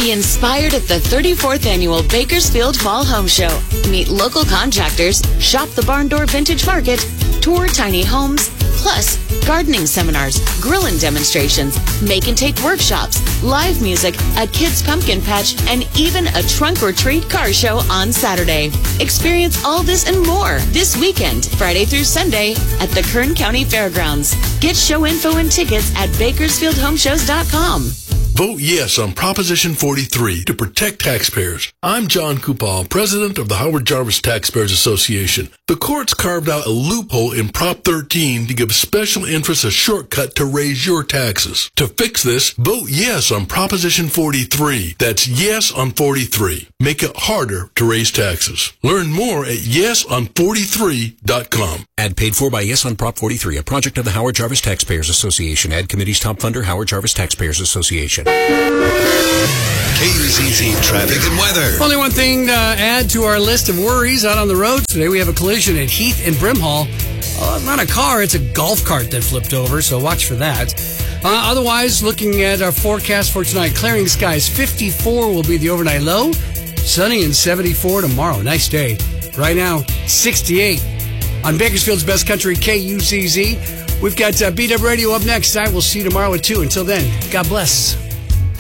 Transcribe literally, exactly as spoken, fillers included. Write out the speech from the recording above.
Be inspired at the thirty-fourth Annual Bakersfield Fall Home Show. Meet local contractors, shop the Barn Door Vintage Market, tour tiny homes, plus gardening seminars, grilling demonstrations, make and take workshops, live music, a kids' pumpkin patch, and even a trunk or treat car show on Saturday. Experience all this and more this weekend, Friday through Sunday, at the Kern County Fairgrounds. Get show info and tickets at bakersfield home shows dot com. Vote yes on Proposition forty-three to protect taxpayers. I'm John Kupal, president of the Howard Jarvis Taxpayers Association. The courts carved out a loophole in Prop thirteen to give special interests a shortcut to raise your taxes. To fix this, vote yes on Proposition forty-three. That's yes on forty-three. Make it harder to raise taxes. Learn more at yes on forty-three dot com. Ad paid for by Yes on Prop forty-three, a project of the Howard Jarvis Taxpayers Association. Ad committee's top funder, Howard Jarvis Taxpayers Association. K U Z Z traffic and weather. Only one thing to add to our list of worries out on the roads today. We have a collision at Heath and Brimhall. Uh, not a car, it's a golf cart that flipped over, so watch for that. Uh, otherwise, looking at our forecast for tonight, clearing skies, fifty-four will be the overnight low. Sunny and seventy-four tomorrow. Nice day. Right now, sixty-eight. On Bakersfield's Best Country, K U Z Z. We've got uh, B W Radio up next. I will see you tomorrow at two. Until then, God bless.